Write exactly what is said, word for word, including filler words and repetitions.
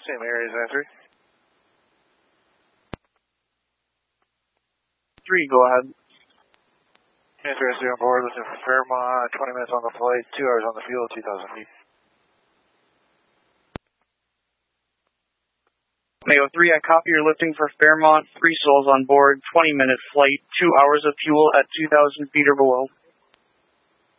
Same area as three. three, go ahead. Interested on board, looking for Fairmont, twenty minutes on the flight, two hours on the fuel, two thousand feet. Mayo three, I copy you're lifting for Fairmont, three souls on board, twenty minute flight, two hours of fuel at two thousand feet or below.